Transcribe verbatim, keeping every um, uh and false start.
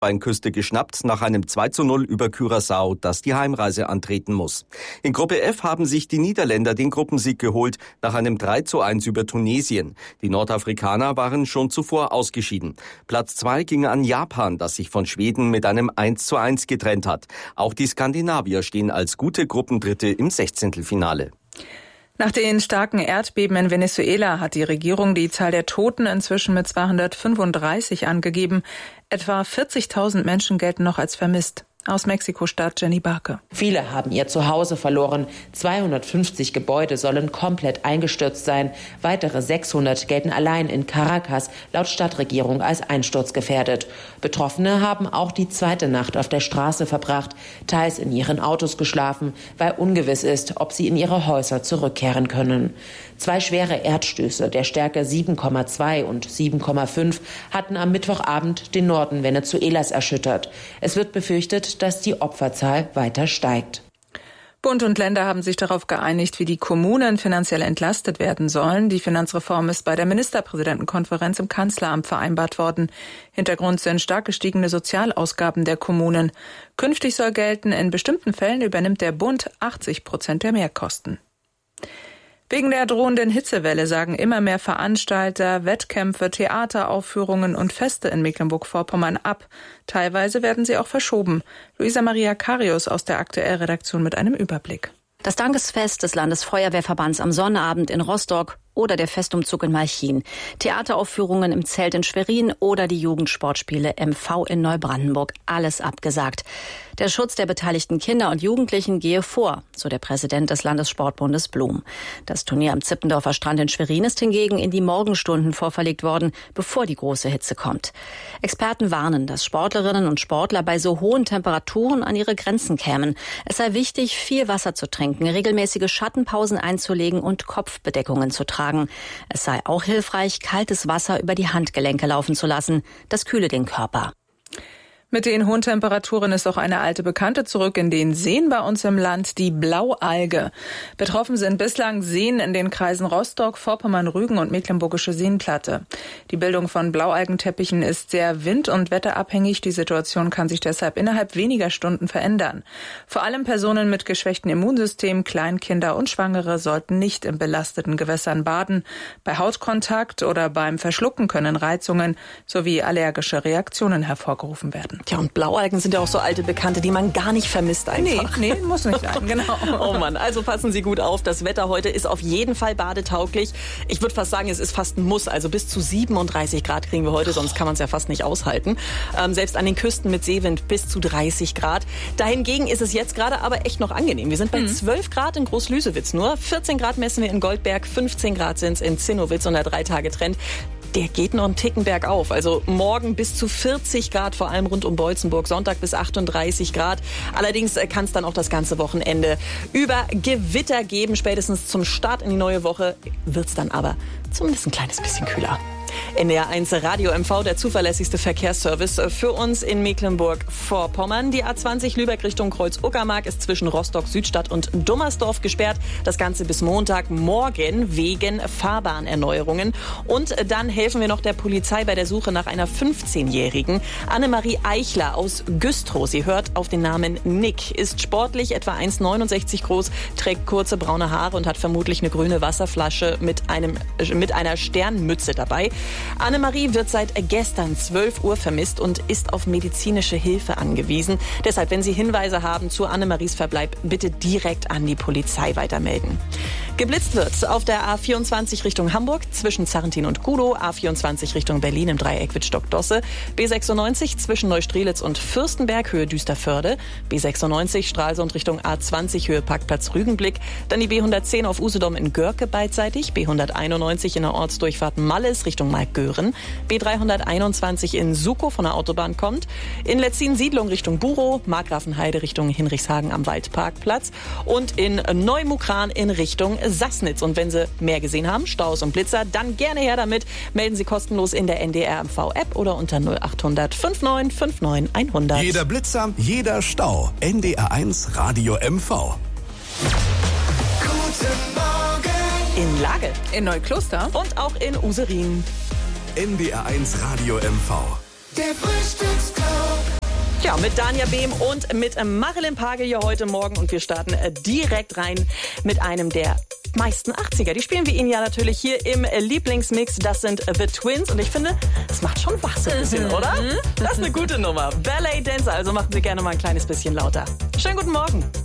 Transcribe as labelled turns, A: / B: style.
A: Elfenbeinküste geschnappt nach einem zwei zu null über Curaçao, das die Heimreise antreten muss. In Gruppe F haben sich die Niederländer den Gruppensieg geholt nach einem drei zu eins über Tunesien. Die Nordafrikaner waren schon zuvor ausgeschieden. Platz zwei ging an Japan, das sich von Schweden mit einem eins zu eins getrennt hat. Auch die Skandinavier stehen als gute Gruppendritte im Sechzehntelfinale.
B: Nach den starken Erdbeben in Venezuela hat die Regierung die Zahl der Toten inzwischen mit zweihundertfünfunddreißig angegeben. Etwa vierzigtausend Menschen gelten noch als vermisst. Aus Mexiko-Stadt Jenny Barke.
C: Viele haben ihr Zuhause verloren. zweihundertfünfzig Gebäude sollen komplett eingestürzt sein. Weitere sechshundert gelten allein in Caracas laut Stadtregierung als einsturzgefährdet. Betroffene haben auch die zweite Nacht auf der Straße verbracht, teils in ihren Autos geschlafen, weil ungewiss ist, ob sie in ihre Häuser zurückkehren können. Zwei schwere Erdstöße der Stärke sieben Komma zwei und sieben Komma fünf hatten am Mittwochabend den Norden Venezuelas erschüttert. Es wird befürchtet, dass die Opferzahl weiter steigt.
B: Bund und Länder haben sich darauf geeinigt, wie die Kommunen finanziell entlastet werden sollen. Die Finanzreform ist bei der Ministerpräsidentenkonferenz im Kanzleramt vereinbart worden. Hintergrund sind stark gestiegene Sozialausgaben der Kommunen. Künftig soll gelten, in bestimmten Fällen übernimmt der Bund achtzig Prozent der Mehrkosten. Wegen der drohenden Hitzewelle sagen immer mehr Veranstalter Wettkämpfe, Theateraufführungen und Feste in Mecklenburg-Vorpommern ab. Teilweise werden sie auch verschoben. Luisa Maria Karius aus der Aktuell-Redaktion mit einem Überblick.
D: Das Dankesfest des Landesfeuerwehrverbands am Sonnabend in Rostock oder der Festumzug in Malchin, Theateraufführungen im Zelt in Schwerin oder die Jugendsportspiele M V in Neubrandenburg. Alles abgesagt. Der Schutz der beteiligten Kinder und Jugendlichen gehe vor, so der Präsident des Landessportbundes Blum. Das Turnier am Zippendorfer Strand in Schwerin ist hingegen in die Morgenstunden vorverlegt worden, bevor die große Hitze kommt. Experten warnen, dass Sportlerinnen und Sportler bei so hohen Temperaturen an ihre Grenzen kämen. Es sei wichtig, viel Wasser zu trinken, regelmäßige Schattenpausen einzulegen und Kopfbedeckungen zu tragen. Es sei auch hilfreich, kaltes Wasser über die Handgelenke laufen zu lassen. Das kühle den Körper.
B: Mit den hohen Temperaturen ist auch eine alte Bekannte zurück in den Seen bei uns im Land, die Blaualge. Betroffen sind bislang Seen in den Kreisen Rostock, Vorpommern, Rügen und Mecklenburgische Seenplatte. Die Bildung von Blaualgenteppichen ist sehr wind- und wetterabhängig. Die Situation kann sich deshalb innerhalb weniger Stunden verändern. Vor allem Personen mit geschwächtem Immunsystem, Kleinkinder und Schwangere sollten nicht in belasteten Gewässern baden. Bei Hautkontakt oder beim Verschlucken können Reizungen sowie allergische Reaktionen hervorgerufen werden.
E: Ja, und Blaualgen sind ja auch so alte Bekannte, die man gar nicht vermisst einfach.
B: Nee, nee, muss nicht sein, genau.
E: Oh Mann, also passen Sie gut auf. Das Wetter heute ist auf jeden Fall badetauglich. Ich würde fast sagen, es ist fast ein Muss. Also bis zu siebenunddreißig Grad kriegen wir heute, sonst kann man es ja fast nicht aushalten. Ähm, selbst an den Küsten mit Seewind bis zu dreißig Grad. Dahingegen ist es jetzt gerade aber echt noch angenehm. Wir sind bei mhm. zwölf Grad in Groß-Lüsewitz nur. vierzehn Grad messen wir in Goldberg, fünfzehn Grad sind es in Zinnowitz und der Drei-Tage-Trend. Der geht noch einen Ticken bergauf. Also morgen bis zu vierzig Grad, vor allem rund um Beutzenburg. Sonntag bis achtunddreißig Grad. Allerdings kann es dann auch das ganze Wochenende über Gewitter geben. Spätestens zum Start in die neue Woche wird es dann aber zumindest ein kleines bisschen kühler. N D R eins Radio M V, der zuverlässigste Verkehrsservice für uns in Mecklenburg-Vorpommern. Die A zwanzig Lübeck Richtung Kreuz-Uckermark ist zwischen Rostock, Südstadt und Dummersdorf gesperrt. Das Ganze bis Montagmorgen wegen Fahrbahnerneuerungen. Und dann helfen wir noch der Polizei bei der Suche nach einer fünfzehnjährigen. Annemarie Eichler aus Güstrow. Sie hört auf den Namen Nick, ist sportlich, etwa eins Komma neunundsechzig groß, trägt kurze braune Haare und hat vermutlich eine grüne Wasserflasche mit, einem, mit einer Sternmütze dabei. Annemarie wird seit gestern zwölf Uhr vermisst und ist auf medizinische Hilfe angewiesen. Deshalb, wenn Sie Hinweise haben zu Annemaries Verbleib, bitte direkt an die Polizei weitermelden. Geblitzt wird auf der A vierundzwanzig Richtung Hamburg zwischen Zarrentin und Kudow, A vierundzwanzig Richtung Berlin im Dreieck Wittstock-Dosse, B sechsundneunzig zwischen Neustrelitz und Fürstenberg, Höhe Düsterförde, B sechsundneunzig Stralsund Richtung A zwanzig, Höhe Parkplatz Rügenblick, dann die B hundertzehn auf Usedom in Görke beidseitig, B hunderteinundneunzig in der Ortsdurchfahrt Malles Richtung Malgören, B dreihunderteinundzwanzig in Sukow von der Autobahn kommt, in Letzin-Siedlung Richtung Burow, Markgrafenheide Richtung Hinrichshagen am Waldparkplatz und in Neumukran in Richtung Sassnitz. Und wenn Sie mehr gesehen haben, Staus und Blitzer, dann gerne her damit. Melden Sie kostenlos in der N D R M V-App oder unter null achthundert neunundfünfzig neunundfünfzig hundert.
F: Jeder Blitzer, jeder Stau. N D R eins Radio M V.
G: Guten Morgen.
E: In Lage.
B: In Neukloster.
E: Und auch in Userin.
F: N D R eins Radio M V.
G: Der Frühstücksclub.
E: Ja, mit Dania Behm und mit Marilyn Pagel hier heute Morgen. Und wir starten direkt rein mit einem der meisten achtziger. Die spielen wir Ihnen ja natürlich hier im Lieblingsmix. Das sind The Twins. Und ich finde, das macht schon was ein bisschen, mhm. oder? Das ist eine gute Nummer. Ballet Dancer. Also machen Sie gerne mal ein kleines bisschen lauter. Schönen guten Morgen.